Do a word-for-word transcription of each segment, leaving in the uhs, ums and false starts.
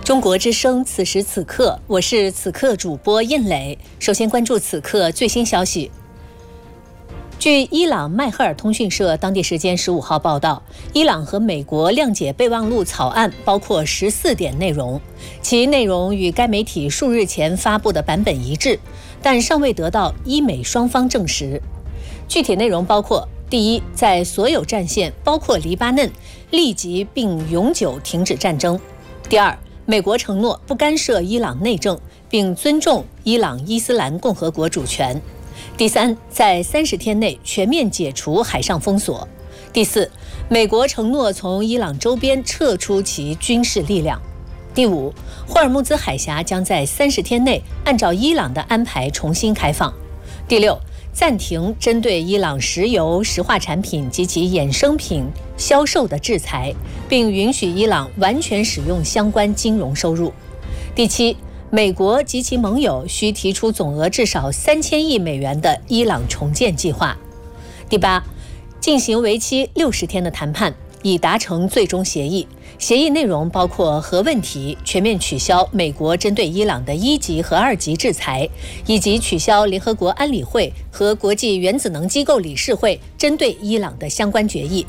中国之声，此时此刻，我是此刻主播印磊。首先关注此刻最新消息。据伊朗迈赫尔通讯社当地时间十五号报道，伊朗和美国谅解备忘录草案包括十四点内容，其内容与该媒体数日前发布的版本一致，但尚未得到伊美双方证实。具体内容包括：第一，在所有战线，包括黎巴嫩，立即并永久停止战争；第二，美国承诺不干涉伊朗内政，并尊重伊朗伊斯兰共和国主权；第三，在三十天内全面解除海上封锁；第四，美国承诺从伊朗周边撤出其军事力量；第五，霍尔木兹海峡将在三十天内按照伊朗的安排重新开放；第六，暂停针对伊朗石油、石化产品及其衍生品销售的制裁，并允许伊朗完全使用相关金融收入；第七，美国及其盟友需提出总额至少三千亿美元的伊朗重建计划；第八，进行为期六十天的谈判，以达成最终协议。协议内容包括核问题、全面取消美国针对伊朗的一级和二级制裁，以及取消联合国安理会和国际原子能机构理事会针对伊朗的相关决议。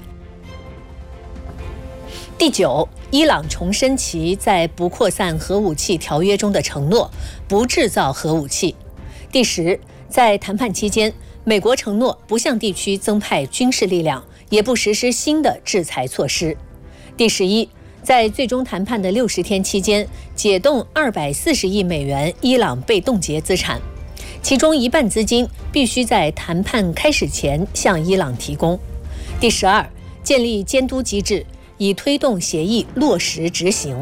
第九，伊朗重申其在不扩散核武器条约中的承诺，不制造核武器。第十，在谈判期间，美国承诺不向地区增派军事力量，也不实施新的制裁措施。第十一，在最终谈判的六十天期间，解冻二百四十亿美元伊朗被冻结资产，其中一半资金必须在谈判开始前向伊朗提供。第十二，建立监督机制，以推动协议落实执行。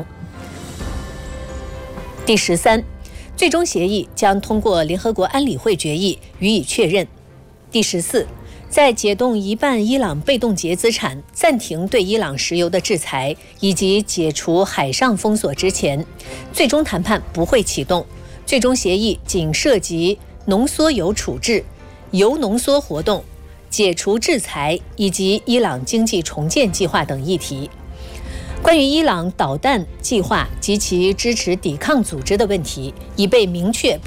第十三，最终协议将通过联合国安理会决议予以确认。第十四，在解冻一半伊朗被冻结资产、暂停对伊朗石油的制裁以及解除海上封锁之前，最终谈判不会启动。最终协议仅涉及浓缩铀处置、铀浓缩活动、解除制裁以及伊朗经济重建计划等议题。关于伊朗导弹计划及其支持抵抗组织的问题已被明确